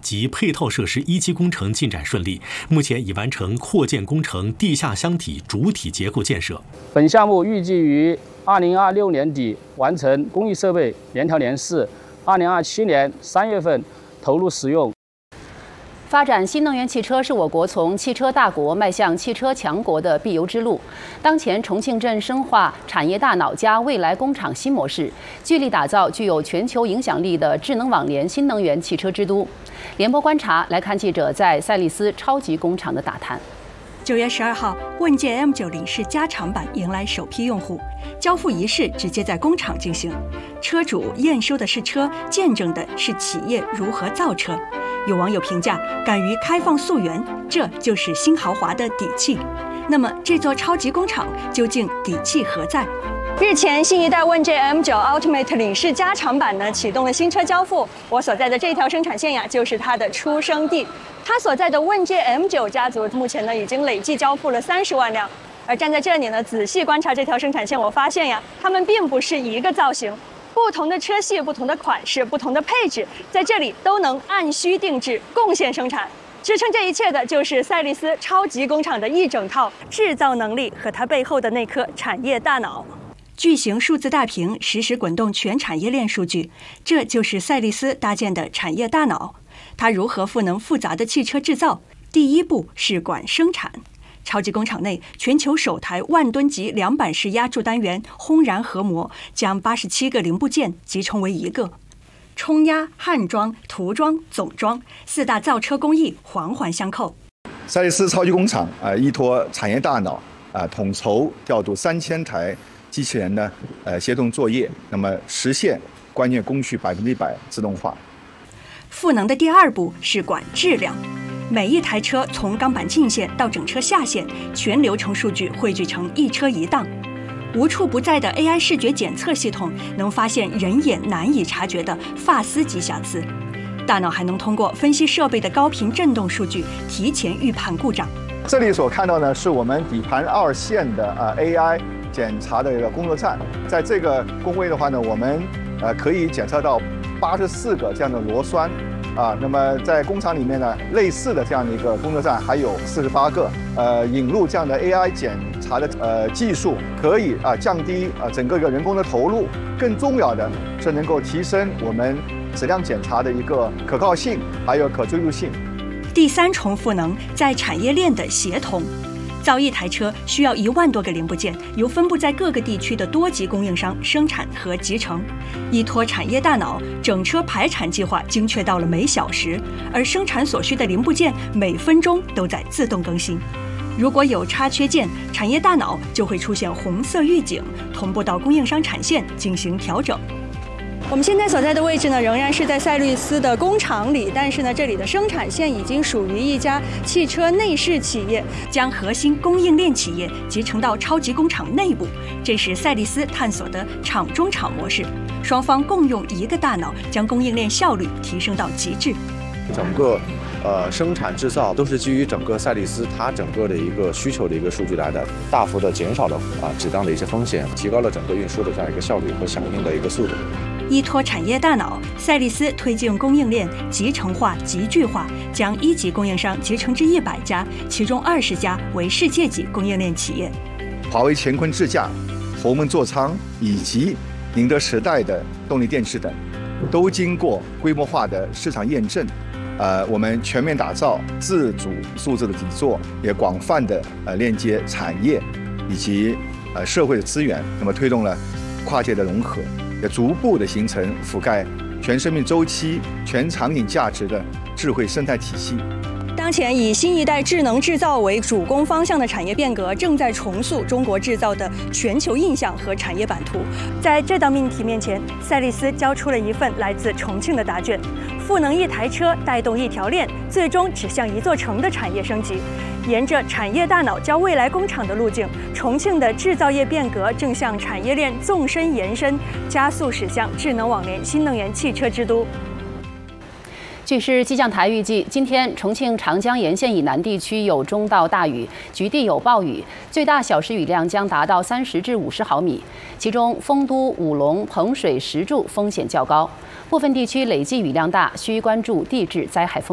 及配套设施一期工程进展顺利，目前已完成扩建工程地下箱体主体结构建设。 本项目预计于2026年底完成工艺设备联调联试，2027年3月份投入使用。 发展新能源汽车是我国从汽车大国迈向汽车强国的必由之路。当前，重庆镇深化产业大脑加未来工厂新模式，聚力打造具有全球影响力的智能网联新能源汽车之都。联播观察来看记者在赛力斯超级工厂的打探。 9月12号，问界 M90是加长版迎来首批用户，交付仪式直接在工厂进行。车主验收的是车，见证的是企业如何造车。有网友评价，敢于开放溯源，这就是新豪华的底气。那么，这座超级工厂究竟底气何在？日前，新一代问界 M9 Ultimate 领式加长版呢启动了新车交付。我所在的这条生产线呀，就是它的出生地。它所在的问界 M9 家族目前呢已经累计交付了30万辆。而站在这里呢，仔细观察这条生产线，我发现呀，它们并不是一个造型。不同的车系、不同的款式、不同的配置，在这里都能按需定制，贡献生产。支撑这一切的就是赛力斯超级工厂的一整套制造能力和它背后的那颗产业大脑。巨型数字大屏实时滚动全产业链数据，这就是赛力斯搭建的产业大脑。它如何赋能复杂的汽车制造？第一步是管生产。超级工厂内，全球首台10000吨级两板式压铸单元烘燃合模，将87个零部件集成为一个。冲压、焊装、涂装、总装4大造车工艺环环相扣。 赛力斯超级工厂依托产业大脑统筹调度3000台机器人呢协同作业，那么实现关键工序100%自动化。 赋能的第二步是管质量。每一台车从钢板进线到整车下线，全流程数据汇聚成一车一档。无处不在的 AI 视觉检测系统能发现人眼难以察觉的发丝级瑕疵，大脑还能通过分析设备的高频振动数据，提前预判故障。 这里所看到呢，是我们底盘2线的AI 检查的一个工作站。在这个工位的话呢，我们可以检测到84个这样的螺栓。那么在工厂里面呢，类似的这样的一个工作站还有48个。引入这样的 AI 检查的技术，可以降低整个一个人工的投入。更重要的是能够提升我们质量检查的一个可靠性，还有可追溯性。 第三重赋能在产业链的协同。造一台车需要1万多个零部件，由分布在各个地区的多级供应商生产和集成。依托产业大脑，整车排产计划精确到了每小时，而生产所需的零部件每分钟都在自动更新。如果有差缺件，产业大脑就会出现红色预警，同步到供应商产线进行调整。我们现在所在的位置呢，仍然是在赛力斯的工厂里，但是呢，这里的生产线已经属于一家汽车内饰企业，将核心供应链企业集成到超级工厂内部。这是赛力斯探索的厂中厂模式，双方共用一个大脑，将供应链效率提升到极致。 整个生产制造都是基于整个赛力斯它整个的一个需求的一个数据来的，大幅的减少了质量的一些风险，提高了整个运输的这样一个效率和响应的一个速度。 依托产业大脑，赛力斯推进供应链集成化、集聚化，将1级供应商集成至100家，其中20家为世界级供应链企业。 华为乾坤智驾、鸿蒙座舱以及宁德时代的动力电池等，都经过规模化的市场验证。我们全面打造自主数字的底座，也广泛的链接产业以及社会的资源，那么推动了跨界的融合，也逐步的形成覆盖全生命周期、全场景价值的智慧生态体系。 当前以新一代智能制造为主攻方向的产业变革，正在重塑中国制造的全球印象和产业版图。在这道命题面前，赛力斯交出了一份来自重庆的答卷：赋能一台车，带动一条链，最终指向一座城的产业升级。沿着产业大脑交未来工厂的路径，重庆的制造业变革正向产业链纵深延伸，加速驶向智能网联新能源汽车之都。 据市气象台预计，今天重庆长江沿线以南地区有中到大雨，局地有暴雨，最大小时雨量将达到30至50毫米。其中，丰都、武隆、彭水、石柱风险较高，部分地区累计雨量大，需关注地质灾害风险。